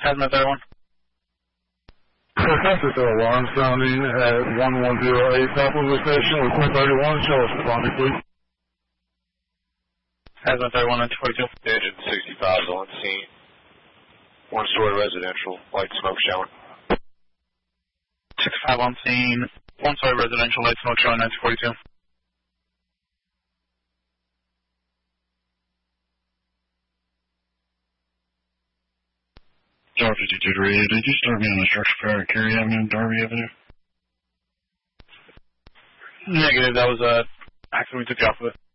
Hazmat 31. Traffic alarm sounding at 1108 Southwood Station with 431. Show us responding, please. Hazmat 31 and 22. Engine 65 is on scene. One-story residential, light smoke showing. 65 on scene. One-story residential, light smoke showing 942. Tower 52 to radio. Did you start me on the structure fire at Cary Avenue and Darby Avenue? Negative. That was accident we took you off of it.